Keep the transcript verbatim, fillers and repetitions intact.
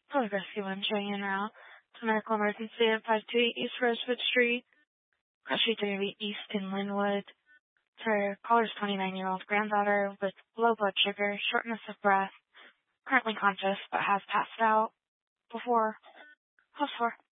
Public Rescue One showing en route to medical emergency at five two eight East Rosewood Street, Cross Street three East in Linwood. Her caller's twenty-nine-year-old granddaughter with low blood sugar, shortness of breath, currently conscious but has passed out before. House four.